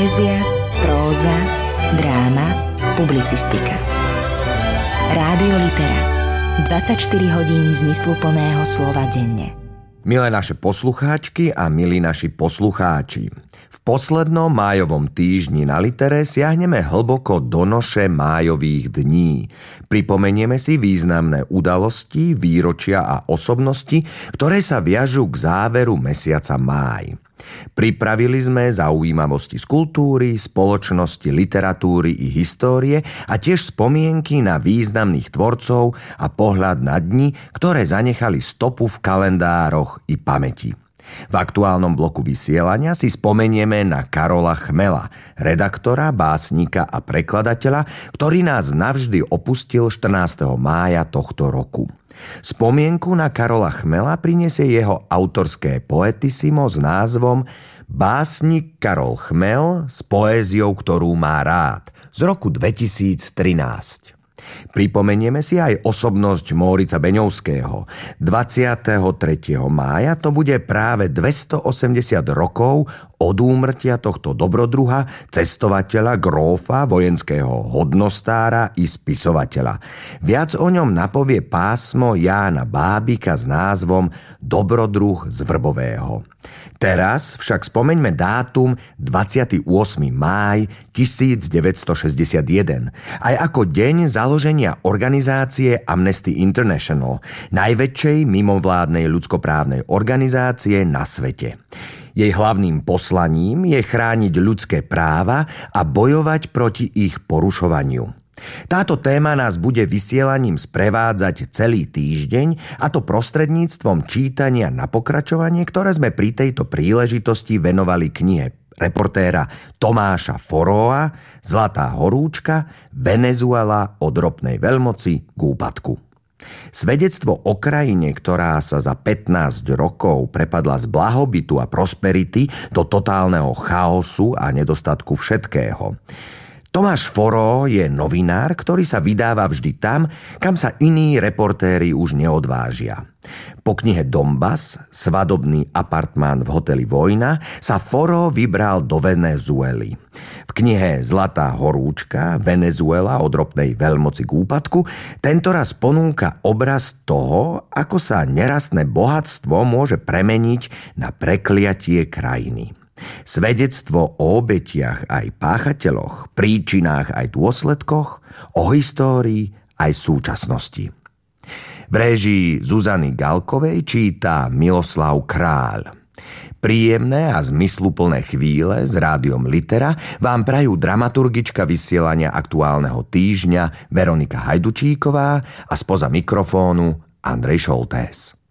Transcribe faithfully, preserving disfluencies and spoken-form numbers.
Poézia, próza, dráma, publicistika. Rádio Litera. dvadsaťštyri hodín zmysluplného slova denne. Milé naše poslucháčky a milí naši poslucháči, v poslednom májovom týždni na Litere siahneme hlboko do noše májových dní. Pripomenieme si významné udalosti, výročia a osobnosti, ktoré sa viažú k záveru mesiaca máj. Pripravili sme zaujímavosti z kultúry, spoločnosti, literatúry i histórie a tiež spomienky na významných tvorcov a pohľad na dni, ktoré zanechali stopu v kalendároch i pamäti. V aktuálnom bloku vysielania si spomenieme na Karola Chmela, redaktora, básnika a prekladateľa, ktorý nás navždy opustil štrnásteho mája tohto roku. Spomienku na Karola Chmela prinesie jeho autorské poetissimo s názvom Básnik Karol Chmel s poéziou, ktorú má rád, z roku dvetisíctrinásť. Pripomenieme si aj osobnosť Mórica Beňovského. dvadsiateho tretieho mája to bude práve dvestoosemdesiat rokov od úmrtia tohto dobrodruha, cestovateľa, grófa, vojenského hodnostára i spisovateľa. Viac o ňom napovie pásmo Jána Bábika s názvom Dobrodruh z Vrbového. Teraz však spomeňme dátum dvadsiateho ôsmeho máj tisícdeväťstošesťdesiatjeden, aj ako deň založenia organizácie Amnesty International, najväčšej mimovládnej ľudskoprávnej organizácie na svete. Jej hlavným poslaním je chrániť ľudské práva a bojovať proti ich porušovaniu. Táto téma nás bude vysielaním sprevádzať celý týždeň, a to prostredníctvom čítania na pokračovanie, ktoré sme pri tejto príležitosti venovali knihe reportéra Tomáša Foroa Zlatá horúčka, Venezuela od ropnej veľmoci k úpadku. Svedectvo o krajine, ktorá sa za pätnásť rokov prepadla z blahobytu a prosperity do totálneho chaosu a nedostatku všetkého. Tomáš Foro je novinár, ktorý sa vydáva vždy tam, kam sa iní reportéri už neodvážia. Po knihe Donbas, svadobný apartmán v hoteli Vojna, sa Foro vybral do Venezuely. V knihe Zlatá horúčka, Venezuela od ropnej veľmoci k úpadku, tentoraz ponúka obraz toho, ako sa nerastné bohatstvo môže premeniť na prekliatie krajiny. Svedectvo o obetiach aj páchateľoch, príčinách aj dôsledkoch, o histórii aj súčasnosti. V réžii Zuzany Galkovej číta Miloslav Kráľ. Príjemné a zmysluplné chvíle s Rádiom Litera vám prajú dramaturgička vysielania aktuálneho týždňa Veronika Hajdučíková a spoza mikrofónu Andrej Šoltés.